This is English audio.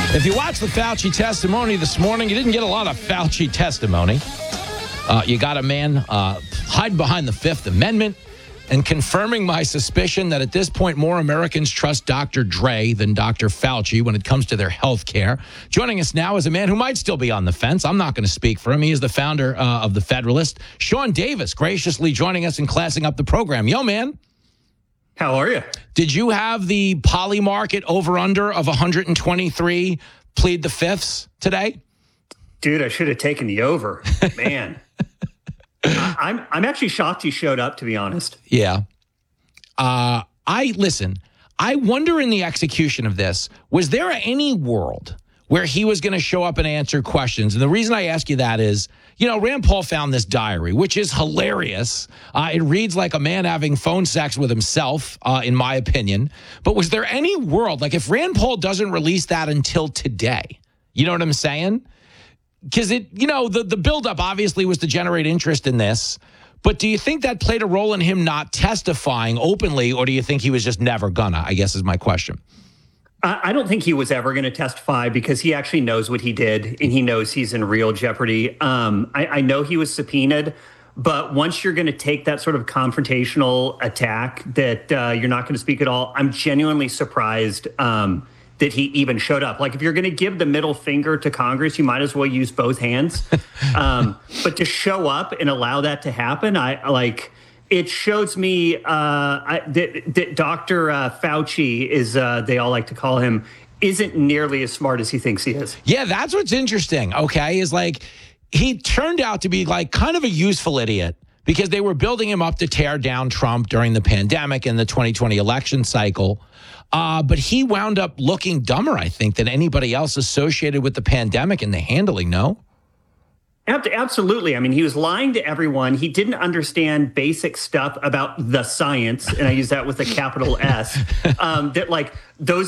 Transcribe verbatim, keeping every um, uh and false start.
If you watch the Fauci testimony this morning, you didn't get a lot of Fauci testimony. Uh, you got a man uh, hide behind the Fifth Amendment and confirming my suspicion that at this point, more Americans trust Doctor Dre than Doctor Fauci when it comes to their health care. Joining us now is a man who might still be on the fence. I'm not going to speak for him. He is the founder uh, of The Federalist. Sean Davis, graciously joining us and classing up the program. Yo, man. How are you? Did you have the poly market over-under of one hundred twenty-three plead the fifths today? Dude, I should have taken the over. Man. I, I'm I'm actually shocked he showed up, to be honest. Yeah. Uh, I listen, I wonder in the execution of this, was there any world where he was going to show up and answer questions? And the reason I ask you that is, you know, Rand Paul found this diary, which is hilarious. Uh, it reads like a man having phone sex with himself, uh, in my opinion. But was there any world, like if Rand Paul doesn't release that until today, you know what I'm saying? Because it, you know, the, the buildup obviously was to generate interest in this. But do you think that played a role in him not testifying openly, or do you think he was just never gonna, I guess is my question. I don't think he was ever going to testify because he actually knows what he did and he knows he's in real jeopardy. Um, I, I know he was subpoenaed, but once you're going to take that sort of confrontational attack that uh, you're not going to speak at all, I'm genuinely surprised um, that he even showed up. Like if you're going to give the middle finger to Congress, you might as well use both hands. um, but to show up and allow that to happen, I like... It shows me uh, I, that, that Doctor Uh, Fauci is, uh, they all like to call him, isn't nearly as smart as he thinks he is. Yeah, that's what's interesting, okay, is like he turned out to be like kind of a useful idiot because they were building him up to tear down Trump during the pandemic and the twenty twenty election cycle. Uh, but he wound up looking dumber, I think, than anybody else associated with the pandemic and the handling, no? Absolutely. I mean, he was lying to everyone. He didn't understand basic stuff about the science, and I use that with a capital S, um, that like those